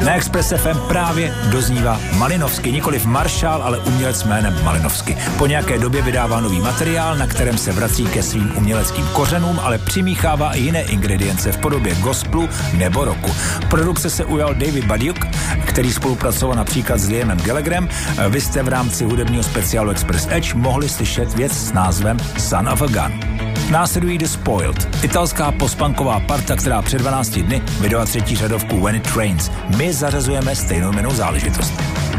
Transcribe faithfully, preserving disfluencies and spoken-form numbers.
Na Express F M právě doznívá Malinovsky, nikoliv Maršál, ale umělec jménem Malinovsky. Po nějaké době vydává nový materiál, na kterém se vrací ke svým uměleckým kořenům, ale přimíchává i jiné ingredience v podobě gospelu nebo rocku. Produkce se ujal David Badiuk, který spolupracoval například s Liamem Gallagherem. Vy jste v rámci hudebního speciálu Express Edge mohli slyšet věc s názvem Son of a Gun. Následují The Spoiled, italská postpunková parta, která před dvanácti dny vydala třetí řadovku When It Rains. My zařazujeme stejnou jmennou záležitost.